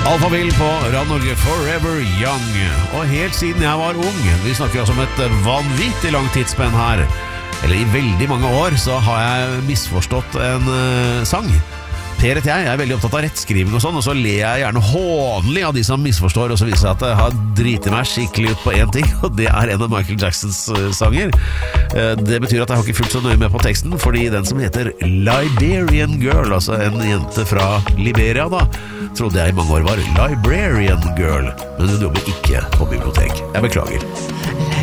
Alphaville på Radio Norge, Forever Young. Og helt siden jeg var ung, vi snakker altså om et vanvittig langt tidsspenn her, eller i veldig mange år, så har jeg misforstått en sang. Per et jeg veldig opptatt av rettskriving og sånn, og så ler jeg gjerne hånlig av de som misforstår, og så viser det at jeg har dritet meg skikkelig ut på en ting, og det er en av Michael Jacksons sanger. Det betyr at jeg har ikke fulgt så nøye med på teksten, fordi den som heter Liberian Girl, altså en jente fra Liberia da, trodde jeg i mange år var Librarian Girl, men hun jobber ikke på bibliotek. Jeg beklager.